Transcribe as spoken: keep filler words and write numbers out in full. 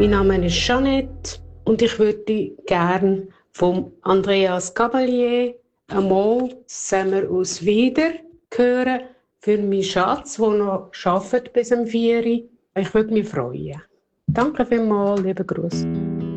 Mein Name ist Jeanette und ich würde gerne von Andreas Gabalier einmal «Sommer aus Wieder» hören für meinen Schatz, der noch arbeitet bis um vier Uhr. Ich würde mich freuen. Danke vielmals, liebe Grüße.